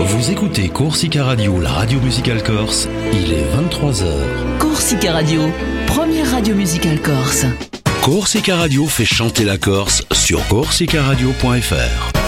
Vous écoutez Corsica Radio, la radio musicale corse. Il est 23h. Corsica Radio, première radio musicale corse. Corsica Radio fait chanter la Corse sur corsicaradio.fr.